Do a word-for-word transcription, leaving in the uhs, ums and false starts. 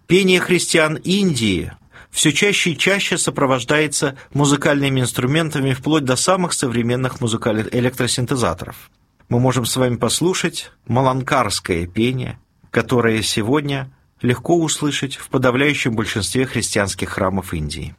Пение христиан Индии все чаще и чаще сопровождается музыкальными инструментами вплоть до самых современных музыкальных электросинтезаторов. Мы можем с вами послушать маланкарское пение, которое сегодня легко услышать в подавляющем большинстве христианских храмов Индии.